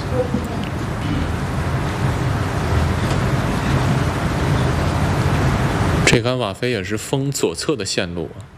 这杆瓦菲也是封左侧的线路啊。